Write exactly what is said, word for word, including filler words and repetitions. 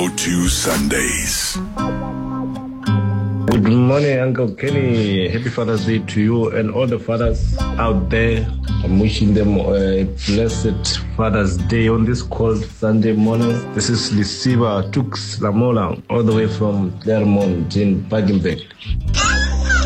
Go-To Sundays. Good morning, Uncle Kenny. Happy Father's Day to you and all the fathers out there. I'm wishing them a blessed Father's Day on this cold Sunday morning. This is Lisiba Tux Lamola, all the way from Claremont in Bagenberg.